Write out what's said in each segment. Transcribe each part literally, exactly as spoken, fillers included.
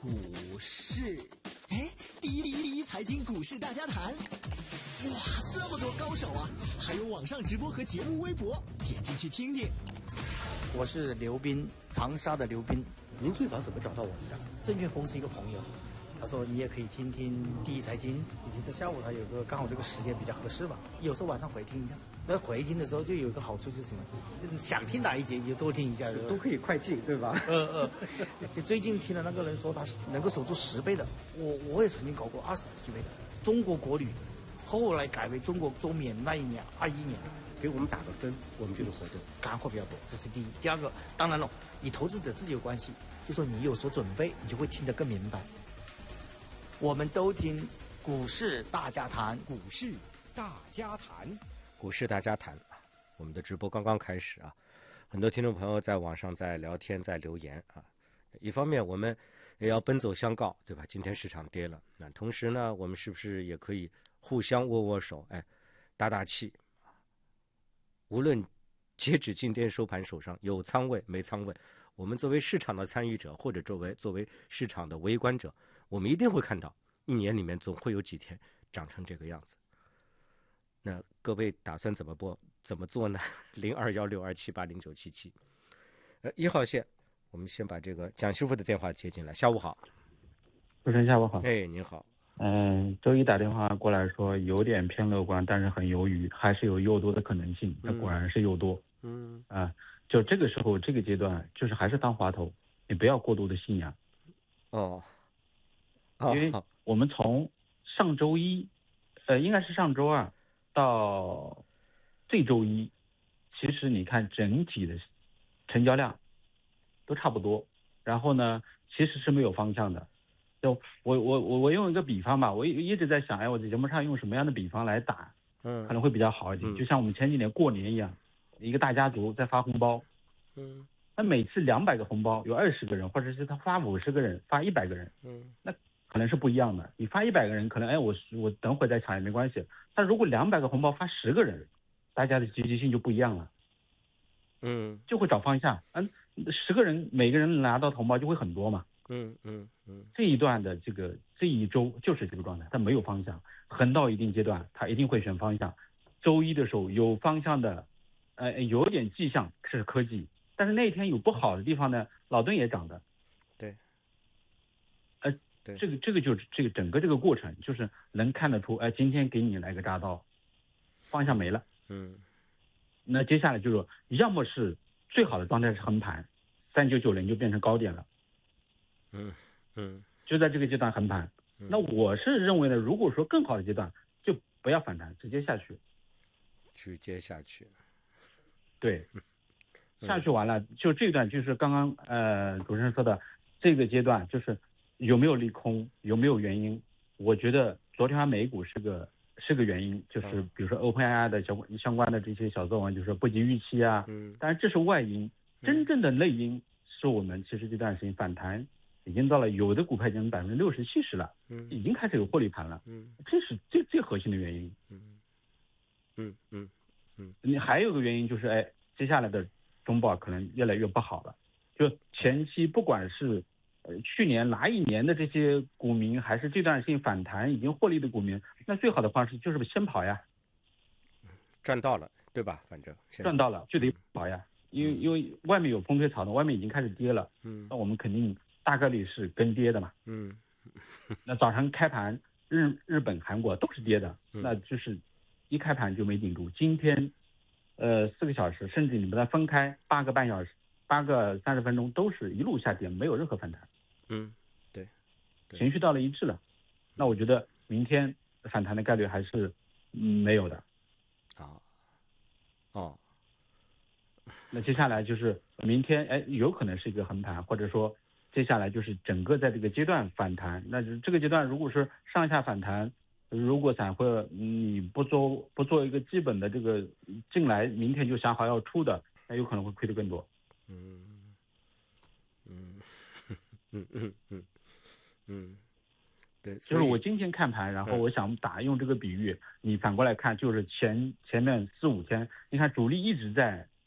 股市，哎，第一第一第一财经股市大家谈，哇，这么多高手啊！还有网上直播和节目微博，点进去听听。 我是刘斌，长沙的刘斌。 您最早怎么找到我们的？ 证券公司一个朋友，他说你也可以听听第一财经，以及在下午他有个刚好这个时间比较合适吧，有时候晚上回听一下。在回听的时候就有一个好处就是什么，想听哪一节你就多听一下， 都可以快进，对吧？ 呃呃，最近听了那个人说他能够守住十倍的，我我也曾经搞过二十几倍的。中国国旅，后来改为中国中免那一年二一年， 给我们打个分，我们这个活动干货比较多，这是第一。第二个，当然了，你投资者自己有关系，就说你有所准备，你就会听得更明白。我们都听股市大家谈， 股市大家谈。 股市大家谈，我们的直播刚刚开始啊，很多听众朋友在网上在聊天，在留言啊。一方面我们也要奔走相告，对吧？今天市场跌了，那同时呢，我们是不是也可以互相握握手，哎，打打气？无论截止今天收盘手上有仓位没仓位，我们作为市场的参与者，或者作为作为市场的围观者，我们一定会看到，一年里面总会有几天涨成这个样子。那各位打算怎么播怎么做呢？零二幺六二七八零九七七，呃，一号线，我们先把这个蒋师傅的电话接进来。下午好， 主持人下午好。 哎，您好。 嗯，周一打电话过来说有点偏乐观，但是很犹豫，还是有诱多的可能性。那果然是诱多。 嗯啊，就这个时候这个阶段，就是还是当滑头，你不要过度的信仰。 哦。 因为我们从上周一，呃，应该是上周二。到这周一，其实你看整体的成交量都差不多，然后呢，其实是没有方向的。就我我我我用一个比方吧，我一直在想，哎，我在节目上用什么样的比方来打， 嗯， 可能会比较好一点。 嗯、 就像我们前几年过年一样，一个大家族在发红包， 嗯， 那每次两百个红包，有二十个人，或者是他发五十个人，发一百个人， 嗯， 那可能是不一样的。你发一百个人，可能哎，我我等会再抢也没关系。但如果两百个红包发十个人，大家的积极性就不一样了， 嗯， 就会找方向。嗯，十个人每个人拿到红包就会很多嘛。 嗯嗯嗯， 这一段的这个这一周就是这个状态，它没有方向，横到一定阶段，它一定会选方向。周一的时候有方向的，呃，有点迹象是科技，但是那天有不好的地方呢，老邓也涨的。 对。 呃， 对， 这个这个就是这个整个这个过程，就是能看得出，哎、呃，今天给你来个铡刀，方向没了。 嗯。 那接下来就是要么是最好的状态是横盘，三九九零就变成高点了。 嗯嗯， 就在这个阶段横盘。 嗯、 那我是认为呢，如果说更好的阶段，就不要反弹，直接下去。 直接下去。 对，下去完了，就这段就是刚刚呃主持人说的这个阶段，就是有没有利空，有没有原因？我觉得昨天晚美股是个是个原因，就是比如说 OpenAI 的相关相关的这些小作文，就是不及预期啊。 嗯。 当然这是外因，真正的内因是我们其实这段时间反弹。已经到了有的股票已经百分之六十七十了， 嗯， 已经开始有获利盘了， 嗯， 这是最最核心的原因， 嗯，嗯嗯嗯， 你还有个原因就是，哎，接下来的中报可能越来越不好了，就前期不管是呃去年哪一年的这些股民，还是这段时间反弹已经获利的股民，那最好的方式就是先跑呀， 赚到了，对吧？反正赚到了就得跑呀，嗯、因为因为外面有风吹草动，外面已经开始跌了， 嗯， 那我们肯定。大概率是跟跌的嘛， 嗯， 那早上开盘，日日本、韩国都是跌的， 嗯、 那就是一开盘就没顶住。今天，呃，四个小时，甚至你把它分开八个半小时、八个三十分钟，都是一路下跌，没有任何反弹。 嗯，对，对情绪到了一致了，那我觉得明天反弹的概率还是、嗯、没有的。 啊，哦， 那接下来就是明天，哎，有可能是一个横盘，或者说。接下来就是整个在这个阶段反弹，那这个阶段如果是上下反弹，如果散户你不做不做一个基本的这个进来，明天就想好要出的，那有可能会亏得更多。 嗯嗯嗯嗯嗯嗯，对， 就是我今天看盘，然后我想打用这个比喻，嗯、你反过来看，就是前前面四五天，你看主力一直在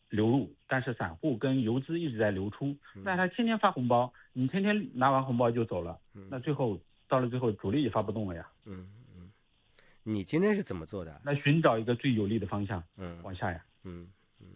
流入，但是散户跟游资一直在流出，那他天天发红包，你天天拿完红包就走了，那最后到了最后主力也发不动了呀。 嗯嗯，你今天是怎么做的？ 那寻找一个最有利的方向， 嗯， 往下呀。 嗯嗯。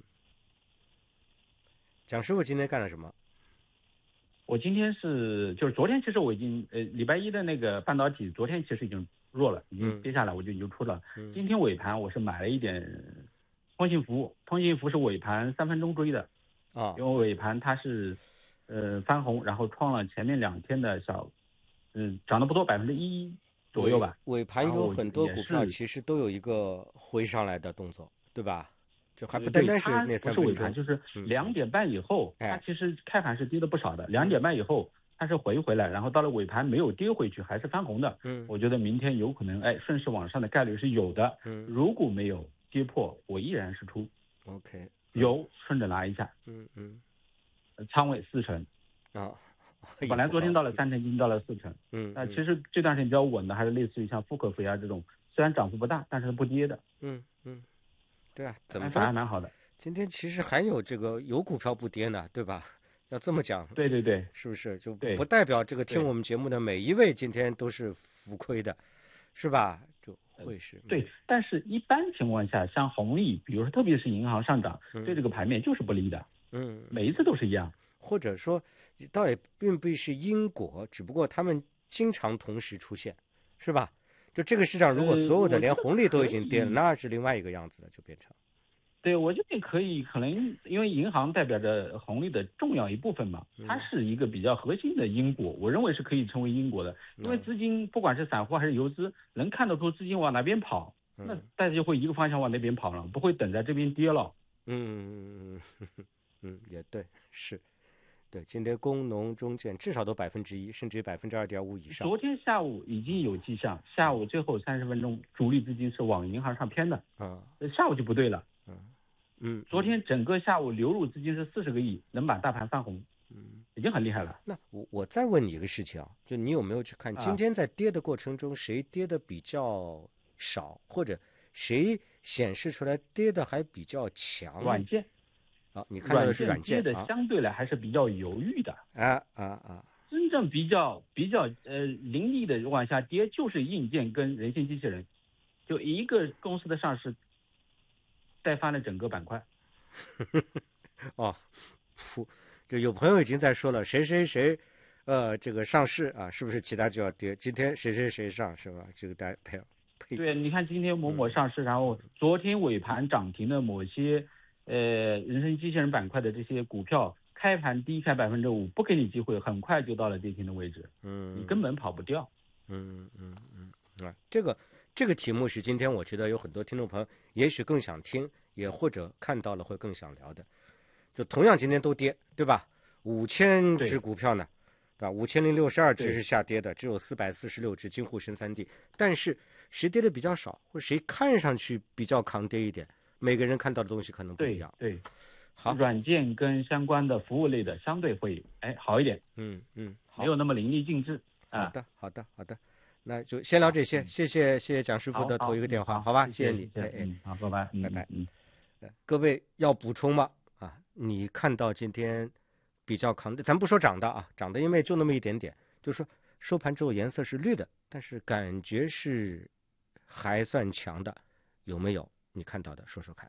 蒋师傅今天干了什么？ 我今天是就是昨天其实我已经呃礼拜一的那个半导体昨天其实已经弱了，已经跌下来，我就已经出了。嗯、今天尾盘我是买了一点通信服，通信服是尾盘三分钟追的啊，因为尾盘它是呃翻红，然后创了前面两天的小嗯涨得不多百分之一左右吧。 尾盘有很多股票其实都有一个回上来的动作，对吧？就还不单单是那三分钟， 不是尾盘，就是两点半以后，嗯、它其实开盘是跌的不少的。两、嗯、点半以后，它是回回来，然后到了尾盘没有跌回去，还是翻红的。嗯，我觉得明天有可能哎顺势往上的概率是有的。嗯，如果没有跌破，我依然是出。 OK， 有顺着拿一下。 嗯嗯， 仓位四成。啊，本来昨天到了三成，今天到了四成。嗯，那、呃、其实这段时间比较稳的，还是类似于像富可肥啊这种，虽然涨幅不大，但是不跌的。 嗯嗯。对啊，怎么反而蛮好的。 今天其实还有这个有股票不跌呢，对吧？要这么讲， 对对对， 是不是？就不代表这个听我们节目的每一位今天都是浮亏的，是吧？就会是对，但是一般情况下，像红利，比如说特别是银行上涨，嗯、对这个盘面就是不利的。嗯，每一次都是一样。 或者说，倒也并不是因果，只不过他们经常同时出现，是吧？就这个市场，如果所有的连红利都已经跌了，呃、那是另外一个样子了，就变成。 对，我觉得可以，可能因为银行代表着红利的重要一部分嘛，它是一个比较核心的因果，我认为是可以成为因果的。因为资金不管是散户还是游资，能看得出资金往哪边跑，那大家就会一个方向往那边跑了，不会等在这边跌了。 嗯嗯嗯嗯，也对，是。对，今天工农中建至少都百分之一，甚至百分之二点五以上。 昨天下午已经有迹象，下午最后三十分钟，主力资金是往银行上偏的。啊，下午就不对了。 嗯嗯， 昨天整个下午流入资金是四十个亿，能把大盘翻红，嗯，已经很厉害了。 那我我再问你一个事情啊，就你有没有去看今天在跌的过程中，谁跌的比较少，或者谁显示出来跌的还比较强？ 软件。 啊，你看到的是软件的，相对来还是比较犹豫的。 啊啊啊！ 真正比较比较呃凌厉的往下跌，就是硬件跟人形机器人，就一个公司的上市，带翻了整个板块。 哦，噗，就有朋友已经在说了，谁谁谁，呃，这个上市啊，是不是其他就要跌？今天谁谁谁上是吧？这个带配配。 对，你看今天某某上市，嗯、然后昨天尾盘涨停的某些。呃，人生机器人板块的这些股票，开盘低开百分之五，不给你机会，很快就到了跌停的位置，嗯，你根本跑不掉， 嗯嗯嗯啊，这个这个题目是今天我觉得有很多听众朋友也许更想听，也或者看到了会更想聊的，就同样今天都跌，对吧？五千只股票呢，对吧？五千零六十二只是下跌的，只有四百四十六只京沪深三地，但是谁跌的比较少，或者谁看上去比较抗跌一点？每个人看到的东西可能不一样。 对，对好， 软件跟相关的服务类的相对会哎好一点。 嗯嗯， 没有那么淋漓尽致。 好的，好的，好的，那就先聊这些。谢谢，谢谢蒋师傅的头一个电话，好吧？谢谢你， 哎哎，好，拜拜， 拜拜。 嗯， 各位要补充吗？啊，你看到今天比较抗，咱不说涨的啊，涨的因为就那么一点点，就说收盘之后颜色是绿的，但是感觉是还算强的，有没有？你看到的说说看。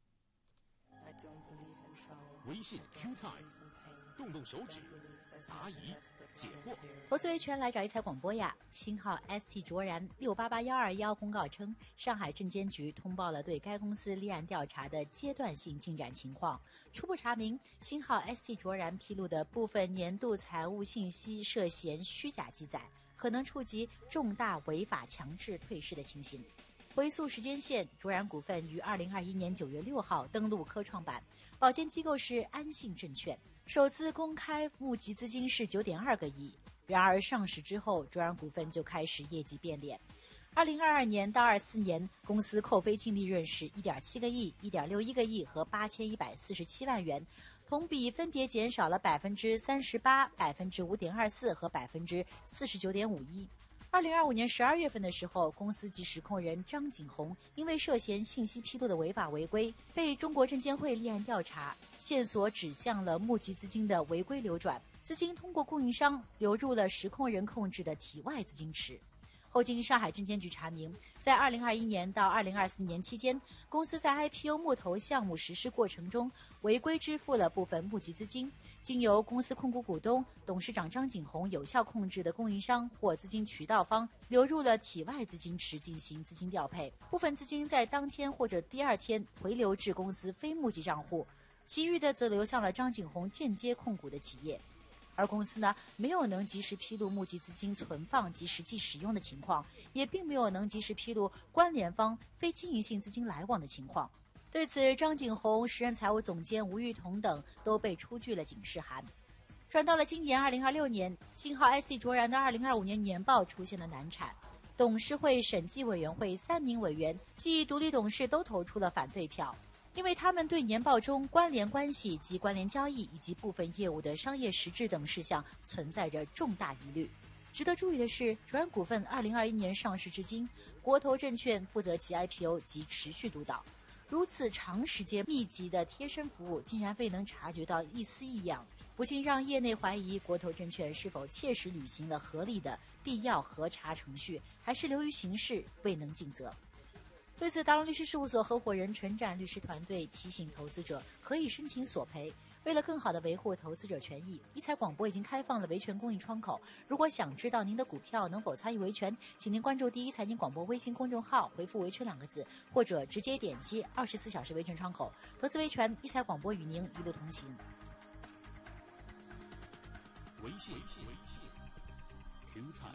微信 Q Time， 动动手指，答疑解惑。 投资维权来找一财广播呀！星号 S T 卓然六八八幺二幺公告称，上海证监局通报了对该公司立案调查的阶段性进展情况。初步查明，星号 S T 卓然披露的部分年度财务信息涉嫌虚假记载，可能触及重大违法强制退市的情形。回溯时间线，卓然股份于二零二一年九月六号登陆科创板，保荐机构是安信证券，首次公开募集资金是九点二个亿。然而上市之后，卓然股份就开始业绩变脸。二零二二年到二四年，公司扣非净利润是一点七个亿、一点六一个亿和八千一百四十七万元，同比分别减少了百分之三十八、百分之五点二四和百分之四十九点五一。 二零二五年十二月份的时候，公司及实控人张景宏因为涉嫌信息披露的违法违规，被中国证监会立案调查，线索指向了募集资金的违规流转，资金通过供应商流入了实控人控制的体外资金池。后经上海证监局查明，在二零二一年到二零二四年期间，公司在 I P O 募投项目实施过程中违规支付了部分募集资金，经由公司控股股东、董事长张景宏有效控制的供应商或资金渠道方流入了体外资金池进行资金调配，部分资金在当天或者第二天回流至公司非募集账户，其余的则流向了张景宏间接控股的企业。而公司呢，没有能及时披露募集资金存放及实际使用的情况，也并没有能及时披露关联方非经营性资金来往的情况。对此，张景宏、时任财务总监吴玉彤等都被出具了警示函。转到了今年二零二六年，信号 S T 卓然的二零二五年年报出现了难产，董事会审计委员会三名委员即独立董事都投出了反对票。因为他们对年报中关联关系及关联交易以及部分业务的商业实质等事项存在着重大疑虑。值得注意的是，卓然股份二零二一年上市至今，国投证券负责其 I P O 及持续督导，如此长时间密集的贴身服务，竟然未能察觉到一丝异样，不禁让业内怀疑国投证券是否切实履行了合理的必要核查程序，还是流于形式未能尽责。对此，达龙律师事务所合伙人陈展律师团队提醒投资者可以申请索赔。为了更好地维护投资者权益，一财广播已经开放了维权公益窗口。如果想知道您的股票能否参与维权，请您关注第一财经广播微信公众号，回复维权两个字，或者直接点击二十四小时维权窗口。投资维权，一财广播与您一路同行。 微信，微信，微信 ，Q 财。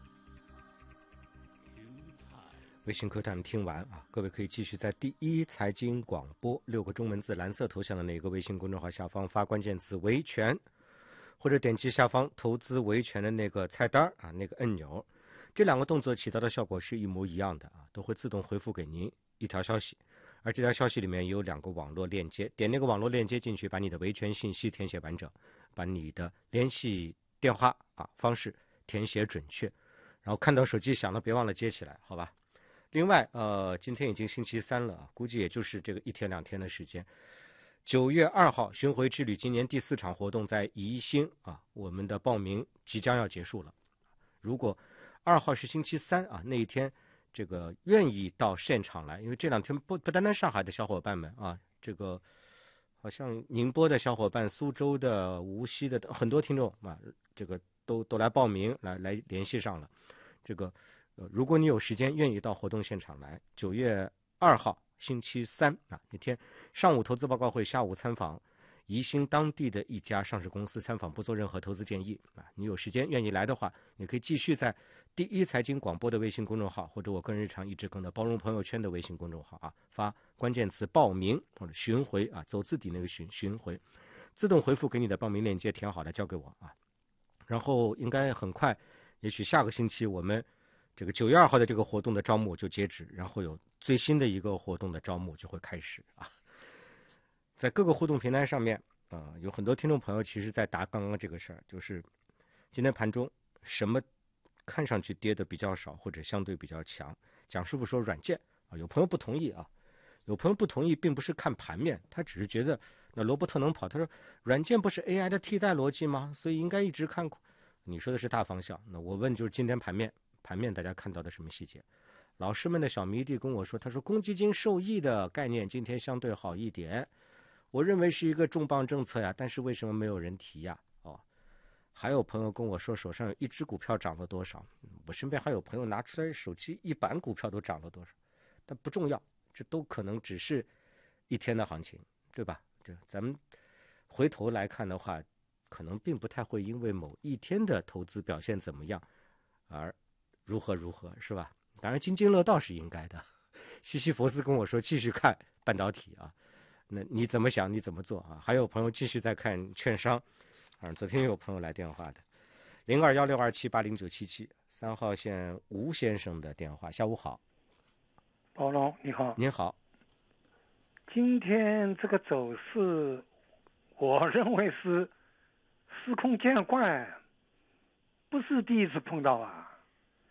微信课堂听完啊，各位可以继续在第一财经广播六个中文字蓝色头像的那个微信公众号下方发关键词维权，或者点击下方投资维权的那个菜单啊，那个按钮，这两个动作起到的效果是一模一样的啊，都会自动回复给您一条消息，而这条消息里面有两个网络链接，点那个网络链接进去，把你的维权信息填写完整，把你的联系电话啊方式填写准确，然后看到手机响了别忘了接起来，好吧。另外，呃，今天已经星期三了，估计也就是这个一天两天的时间。九月二号巡回之旅今年第四场活动在宜兴啊，我们的报名即将要结束了。如果二号是星期三啊，那一天这个愿意到现场来，因为这两天不不单单上海的小伙伴们啊，这个好像宁波的小伙伴、苏州的、无锡的很多听众啊，这个都都来报名来来联系上了，这个。呃，如果你有时间，愿意到活动现场来，九月二号星期三啊那天上午投资报告会，下午参访宜兴当地的一家上市公司，参访不做任何投资建议啊。你有时间愿意来的话，你可以继续在第一财经广播的微信公众号，或者我个人日常一直更的包容朋友圈的微信公众号啊，发关键词报名或者巡回啊，走字底那个巡巡回，自动回复给你的报名链接，填好了交给我啊。然后应该很快，也许下个星期我们。这个九月二号的这个活动的招募就截止，然后有最新的一个活动的招募就会开始啊。在各个互动平台上面，啊、呃，有很多听众朋友其实在答刚刚这个事儿，就是今天盘中什么看上去跌的比较少或者相对比较强。蒋师傅说软件啊，有朋友不同意啊，有朋友不同意，并不是看盘面，他只是觉得那罗伯特能跑，他说软件不是 A I 的替代逻辑吗？所以应该一直看。你说的是大方向，那我问就是今天盘面。盘面大家看到的什么细节？老师们的小迷弟跟我说，他说公积金受益的概念今天相对好一点，我认为是一个重磅政策呀，但是为什么没有人提呀？哦，还有朋友跟我说手上有一只股票涨了多少，我身边还有朋友拿出来手机一板股票都涨了多少，但不重要，这都可能只是一天的行情，对吧？这咱们回头来看的话，可能并不太会因为某一天的投资表现怎么样而如何如何，是吧？当然津津乐道是应该的。西西弗斯跟我说继续看半导体啊，那你怎么想你怎么做啊？还有朋友继续在看券商啊，昨天有朋友来电话的零二幺六二七八零九七七三号线吴先生的电话。下午好。 包龙你好。 您好。 今天这个走势我认为是司空见惯，不是第一次碰到啊。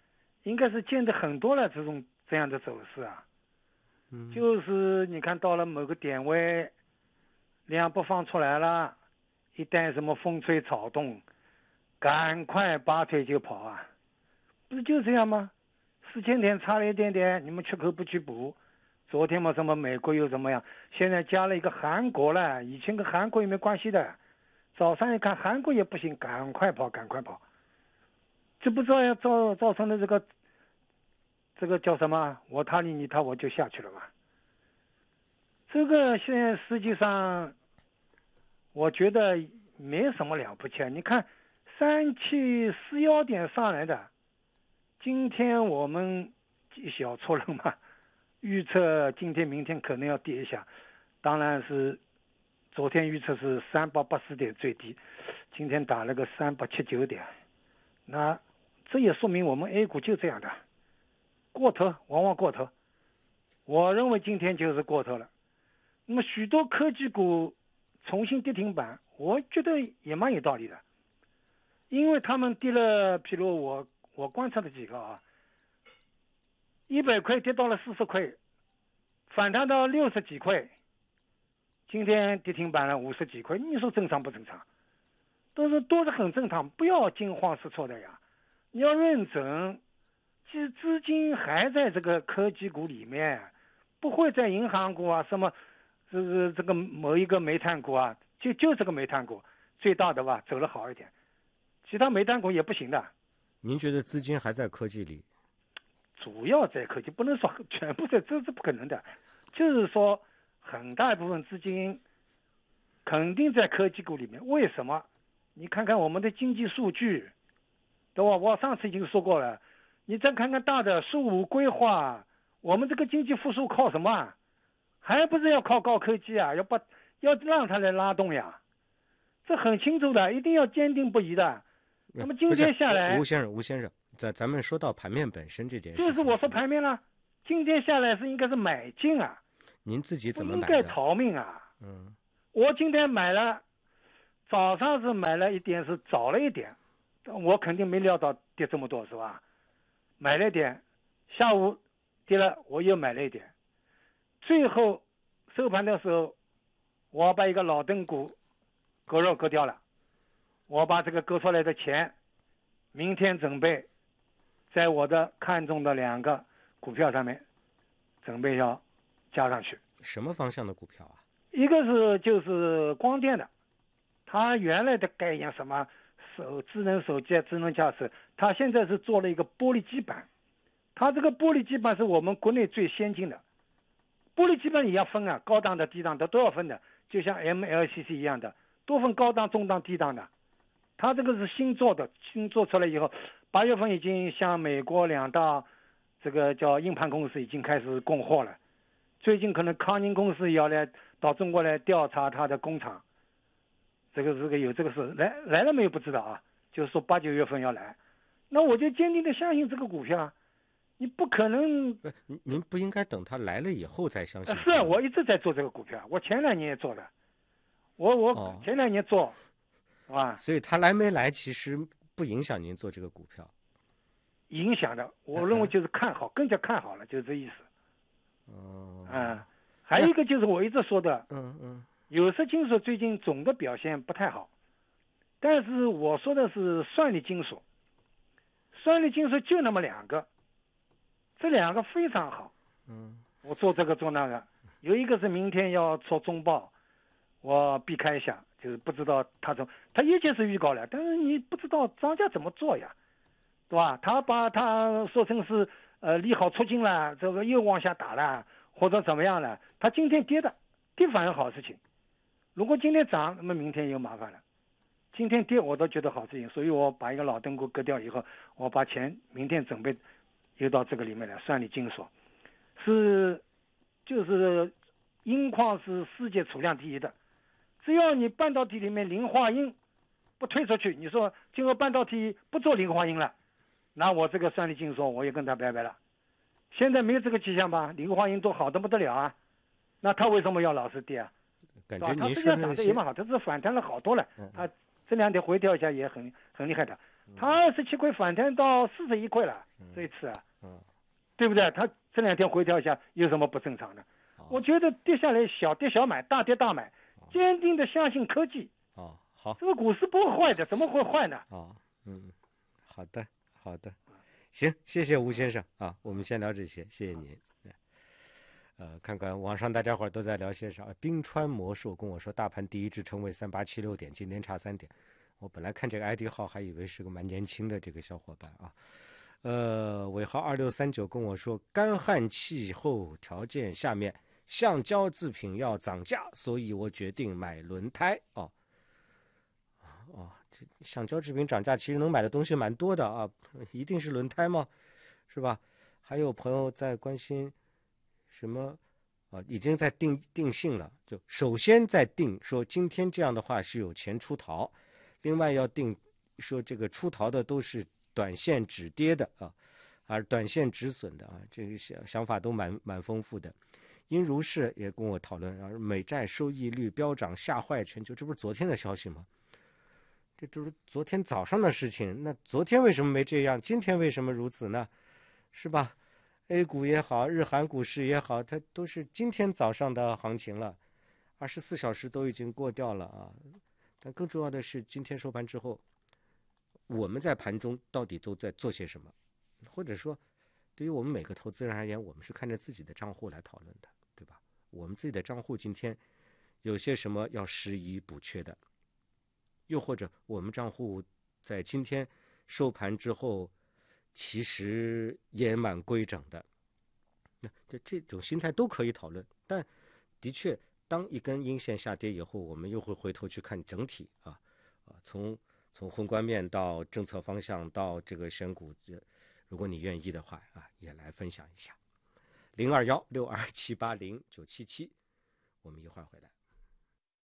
应该是见得很多了这种这样的走势啊。 嗯， 就是你看到了某个点位，量不放出来了，一旦什么风吹草动，赶快拔腿就跑啊，不是就这样吗？四千点差了一点点，你们缺口不去补。昨天嘛，什么美国又怎么样？现在加了一个韩国了，以前跟韩国也没关系的。早上一看韩国也不行，赶快跑，赶快跑，这不知道要造造成的这个这个叫什么？我他你你他我就下去了吧。这个现在实际上，我觉得没什么了不起。你看三七四幺点上来的，今天我们小错了嘛，预测今天明天可能要跌一下，当然是昨天预测是三八八四点最低，今天打了个三八七九点，那这也说明我们 A 股就这样的，过头往往过头，我认为今天就是过头了。那么许多科技股重新跌停板，我觉得也蛮有道理的，因为他们跌了，譬如我我观察的几个啊，一百块跌到了四十块，反弹到六十几块，今天跌停板了五十几块，你说正常不正常？都是都是很正常，不要惊慌失措的呀，你要认准，其实资金还在这个科技股里面，不会在银行股啊什么。这是这个某一个煤炭股啊，就就这个煤炭股最大的吧，走得好一点，其他煤炭股也不行的。 您觉得资金还在科技里？ 主要在科技，不能说全部在，这是不可能的。就是说，很大一部分资金肯定在科技股里面。为什么？你看看我们的经济数据，对吧？我上次已经说过了。你再看看大的十五规划，我们这个经济复苏靠什么？还不是要靠高科技啊，要把要让它来拉动呀，这很清楚的，一定要坚定不移的。那么今天下来， 吴先生，吴先生，咱咱们说到盘面本身这件事， 就是我说盘面了，今天下来是应该是买进啊。 您自己怎么买的？ 应该逃命啊。 嗯， 我今天买了，早上是买了一点，是早了一点，我肯定没料到跌这么多，是吧？买了一点，下午跌了，我又买了一点。最后收盘的时候，我把一个老邓股割肉割掉了，我把这个割出来的钱，明天准备在我的看中的两个股票上面准备要加上去。 什么方向的股票啊？ 一个是就是光电的，它原来的概念什么手智能手机、智能驾驶，它现在是做了一个玻璃基板，它这个玻璃基板是我们国内最先进的。玻璃基本也要分啊，高档的、低档的都要分的，就像 M L C C 一样的，都分高档、中档、低档的。它这个是新做的，新做出来以后，八月份已经向美国两大这个叫硬盘公司已经开始供货了。最近可能康宁公司也要来到中国来调查它的工厂，这个这个有这个事来来了没有不知道啊，就是说八九月份要来，那我就坚定的相信这个股票啊。你不可能， 不，您您不应该等他来了以后再相信。 是啊，我一直在做这个股票，我前两年也做的，我我前两年做，是吧？ 所以他来没来其实不影响您做这个股票。 影响的，我认为就是看好，更加看好了，就是这意思。 哦。 嗯，还有一个就是我一直说的， 嗯嗯， 有色金属最近总的表现不太好，但是我说的是算力金属，算力金属就那么两个。这两个非常好， 嗯， 我做这个做那个，有一个是明天要做中报，我避开一下，就是不知道他从他业绩是预告了，但是你不知道庄家怎么做呀，对吧？他把他说成是呃利好出尽了，这个又往下打了，或者怎么样了？他今天跌的，跌反而好事情。如果今天涨，那么明天又麻烦了。今天跌我都觉得好事情，所以我把一个老邓股割掉以后，我把钱明天准备。又到这个里面来，算力金属是就是铟矿是世界储量第一的，只要你半导体里面磷化铟不推出去，你说今后半导体不做磷化铟了，那我这个算力金属我也跟他拜拜了。现在没有这个迹象吧？磷化铟都好得不得了啊，那他为什么要老是跌啊？ 感觉他实际上涨得也蛮好，他是反弹了好多了，他这两天回调一下也很很厉害的。 它二十七块反弹到四十一块了，这一次啊， 嗯， 对不对？它这两天回调一下，有什么不正常的？我觉得跌下来小跌小买，大跌大买，坚定的相信科技。 哦，好， 这个股市不会坏的，怎么会坏呢？ 哦，嗯，好的，好的，行，谢谢吴先生啊，我们先聊这些，谢谢您。呃，看看网上大家伙都在聊些啥。冰川魔术跟我说，大盘第一支撑位三八七六点，今天差三点。我本来看这个 I D 号还以为是个蛮年轻的这个小伙伴啊。呃，尾号二六三九跟我说，干旱气候条件下面，橡胶制品要涨价，所以我决定买轮胎。哦，哦，这橡胶制品涨价，其实能买的东西蛮多的啊，一定是轮胎吗？是吧？还有朋友在关心。什么啊？已经在定定性了，就首先在定说今天这样的话是有钱出逃，另外要定说这个出逃的都是短线止跌的啊，而短线止损的啊，这个想想法都蛮蛮丰富的。殷如是也跟我讨论，啊，美债收益率飙涨吓坏全球，这不是昨天的消息吗？这就是昨天早上的事情，那昨天为什么没这样？今天为什么如此呢？是吧？A 股也好，日韩股市也好，它都是今天早上的行情了，二十四小时都已经过掉了啊。但更重要的是，今天收盘之后，我们在盘中到底都在做些什么？或者说，对于我们每个投资人而言，我们是看着自己的账户来讨论的，对吧？我们自己的账户今天有些什么要拾遗补缺的，又或者我们账户在今天收盘之后，其实也蛮规整的，那这这种心态都可以讨论。但的确，当一根阴线下跌以后，我们又会回头去看整体啊啊，从从宏观面到政策方向到这个选股，如果你愿意的话啊，也来分享一下。零二幺六二七八零九七七，我们一会儿回来。